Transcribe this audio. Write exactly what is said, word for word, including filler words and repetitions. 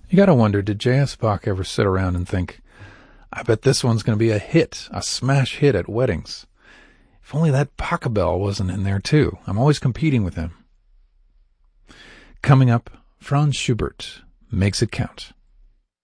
You gotta wonder, did J S. Bach ever sit around and think, I bet this one's going to be a hit, a smash hit at weddings. If only that Pachelbel wasn't in there too. I'm always competing with him. Coming up, Franz Schubert, Makes It Count.